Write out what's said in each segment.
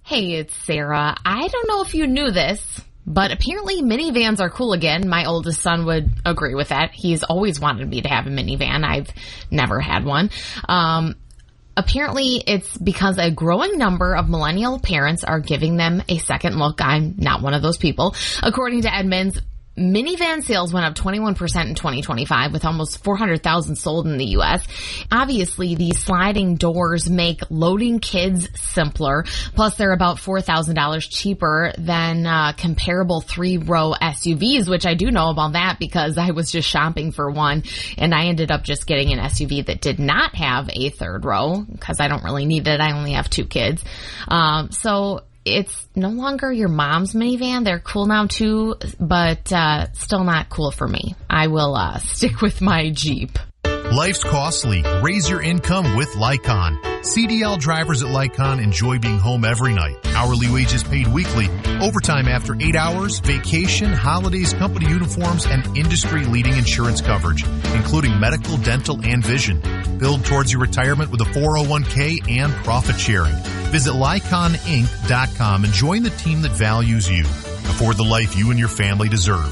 Hey, it's Sarah. I don't know if you knew this, but apparently minivans are cool again. My oldest son would agree with that. He's always wanted me to have a minivan. I've never had one. Apparently it's because a growing number of millennial parents are giving them a second look. I'm not one of those people. According to Edmunds, minivan sales went up 21% in 2025 with almost 400,000 sold in the U.S. Obviously, these sliding doors make loading kids simpler. Plus, they're about $4,000 cheaper than comparable three-row SUVs, which I do know about that because I was just shopping for one, and I ended up just getting an SUV that did not have a third row because I don't really need it. I only have two kids. So it's no longer your mom's minivan. They're cool now too, but still not cool for me. I will stick with my Jeep. Life's costly. Raise your income with Lycon. CDL drivers at Lycon enjoy being home every night. Hourly wages paid weekly. Overtime after 8 hours, vacation, holidays, company uniforms, and industry-leading insurance coverage, including medical, dental, and vision. Build towards your retirement with a 401k and profit sharing. Visit LyconInc.com and join the team that values you. Afford the life you and your family deserve.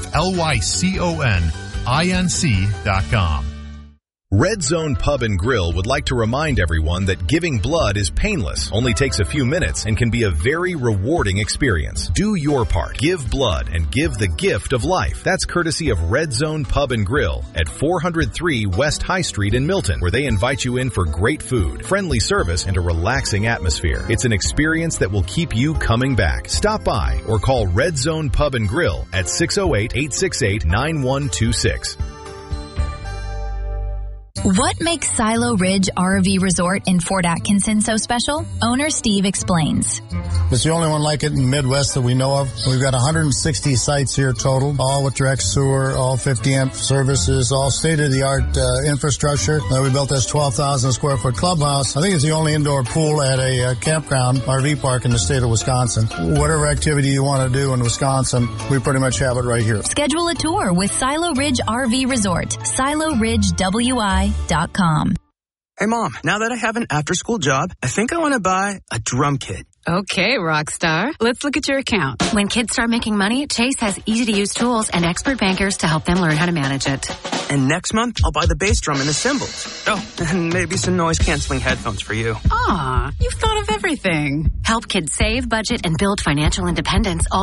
LYCONINC.com. Red Zone Pub and Grill would like to remind everyone that giving blood is painless, only takes a few minutes, and can be a very rewarding experience. Do your part. Give blood and give the gift of life. That's courtesy of Red Zone Pub and Grill at 403 West High Street in Milton, where they invite you in for great food, friendly service, and a relaxing atmosphere. It's an experience that will keep you coming back. Stop by or call Red Zone Pub and Grill at 608-868-9126. What makes Silo Ridge RV Resort in Fort Atkinson so special? Owner Steve explains. It's the only one like it in the Midwest that we know of. We've got 160 sites here total, all with direct sewer, all 50 amp services, all state-of-the-art infrastructure. We built this 12,000 square foot clubhouse. I think it's the only indoor pool at a campground RV park in the state of Wisconsin. Whatever activity you want to do in Wisconsin, we pretty much have it right here. Schedule a tour with Silo Ridge RV Resort. SiloRidgeWI.com. Hey, Mom, now that I have an after-school job, I think I want to buy a drum kit. Okay, rock star. Let's look at your account. When kids start making money, Chase has easy-to-use tools and expert bankers to help them learn how to manage it. And next month, I'll buy the bass drum and the cymbals. Oh, and maybe some noise-canceling headphones for you. Aw, you've thought of everything. Help kids save, budget, and build financial independence all